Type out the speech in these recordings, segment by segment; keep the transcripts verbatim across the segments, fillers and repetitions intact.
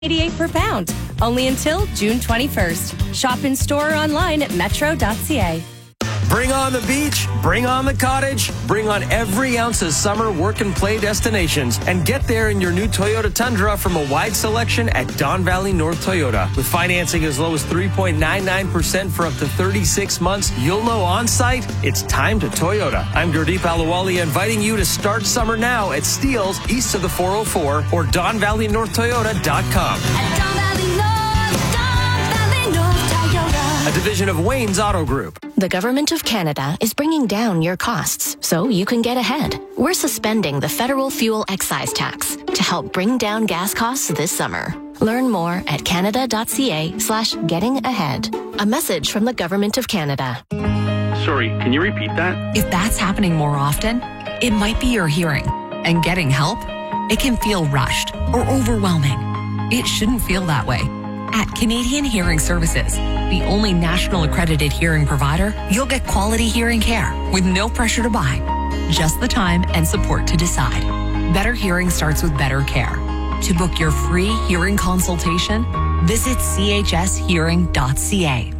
eighty-eight per pound. Only until June twenty-first. Shop in store or online at metro dot c a. Bring on the beach, bring on the cottage, bring on every ounce of summer work and play destinations, and get there in your new Toyota Tundra from a wide selection at Don Valley North Toyota. With financing as low as three point nine nine percent for up to thirty-six months, you'll know on site it's time to Toyota. I'm Gurdeep Alawali, inviting you to start summer now at Steeles east of the four oh four or don valley north toyota dot com. At Don Valley North, Don Valley North Toyota. A division of Wayne's Auto Group. The Government of Canada is bringing down your costs so you can get ahead. We're suspending the federal fuel excise tax to help bring down gas costs this summer. Learn more at canada dot c a slash getting ahead. A message from the Government of Canada. Sorry, can you repeat that? If that's happening more often, it might be your hearing. And getting help, it can feel rushed or overwhelming. It shouldn't feel that way. At Canadian Hearing Services, the only national accredited hearing provider, you'll get quality hearing care with no pressure to buy, just the time and support to decide. Better hearing starts with better care. To book your free hearing consultation, visit c h s hearing dot c a.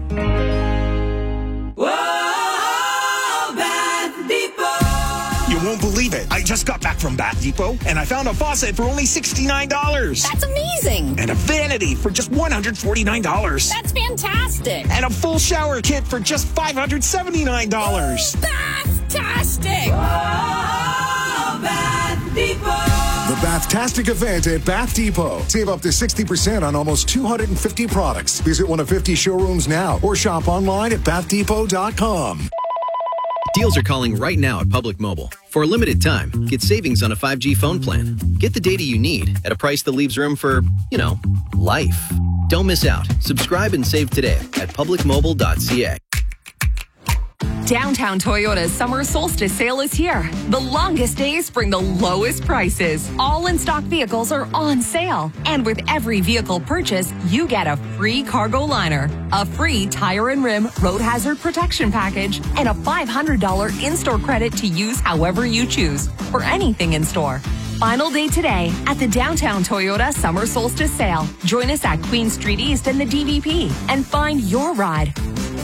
You won't believe it. I just got back from Bath Depot, and I found a faucet for only sixty-nine dollars. That's amazing. And a vanity for just one hundred forty-nine dollars. That's fantastic. And a full shower kit for just five hundred seventy-nine dollars. Bath-tastic. Oh, Bath Depot. The Bath-tastic event at Bath Depot. Save up to sixty percent on almost two hundred fifty products. Visit one of fifty showrooms now or shop online at bath depot dot com. Deals are calling right now at Public Mobile. For a limited time, get savings on a five G phone plan. Get the data you need at a price that leaves room for, you know, life. Don't miss out. Subscribe and save today at public mobile dot c a. Downtown Toyota's summer solstice sale is here. The longest days bring the lowest prices. All in-stock vehicles are on sale. And with every vehicle purchase, you get a free cargo liner, a free tire and rim road hazard protection package, and a five hundred dollars in-store credit to use however you choose for anything in store. Final day today at the Downtown Toyota Summer Solstice Sale. Join us at Queen Street East and the D V P and find your ride.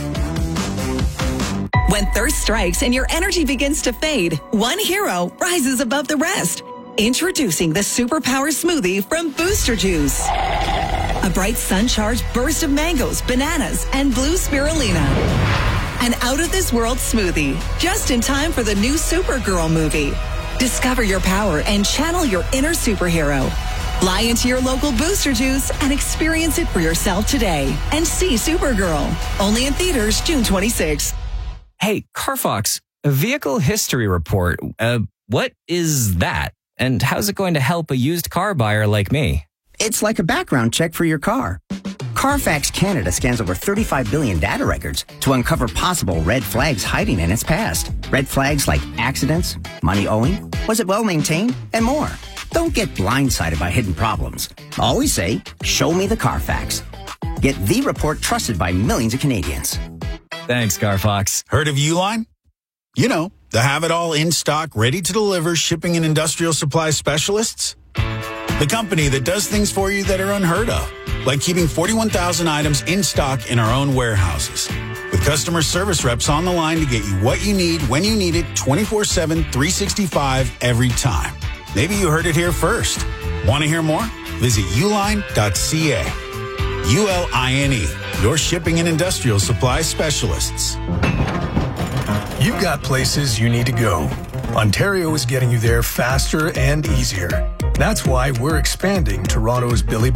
When thirst strikes and your energy begins to fade, one hero rises above the rest. Introducing the Superpower Smoothie from Booster Juice. A bright sun-charged burst of mangoes, bananas, and blue spirulina. An out-of-this-world smoothie, just in time for the new Supergirl movie. Discover your power and channel your inner superhero. Fly into your local Booster Juice and experience it for yourself today. And see Supergirl. Only in theaters June twenty-sixth. Hey, Carfax, a vehicle history report. Uh, what is that? And how's it going to help a used car buyer like me? It's like a background check for your car. Carfax Canada scans over thirty-five billion data records to uncover possible red flags hiding in its past. Red flags like accidents, money owing, was it well maintained, and more. Don't get blindsided by hidden problems. Always say, show me the Carfax. Get the report trusted by millions of Canadians. Thanks, Carfax. Heard of Uline? You know, the have-it-all in-stock, ready-to-deliver shipping and industrial supply specialists. The company that does things for you that are unheard of, like keeping forty-one thousand items in stock in our own warehouses. With customer service reps on the line to get you what you need, when you need it, twenty-four seven, three sixty-five, every time. Maybe you heard it here first. Want to hear more? Visit uline dot c a. U L I N E, your shipping and industrial supply specialists. You've got places you need to go. Ontario is getting you there faster and easier. That's why we're expanding Toronto's Billy